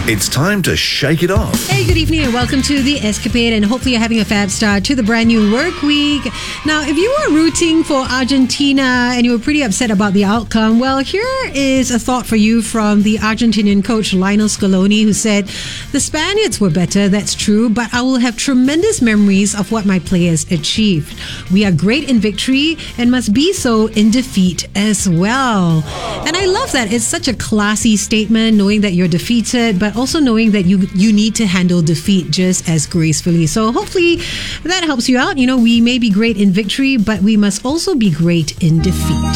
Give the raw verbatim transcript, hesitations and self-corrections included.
It's time to shake it off. Hey, good evening and welcome to The Escapade, and hopefully you're having a fab start to the brand new work week. Now, if you were rooting for Argentina and you were pretty upset about the outcome, well, here is a thought for you from the Argentinian coach Lionel Scaloni, who said, "The Spaniards were better, that's true, but I will have tremendous memories of what my players achieved. We are great in victory and must be so in defeat as well." And I love that. It's such a classy statement, knowing that you're defeated, but also knowing that you you need to handle defeat just as gracefully. So hopefully that helps you out. You know, we may be great in victory, but we must also be great in defeat.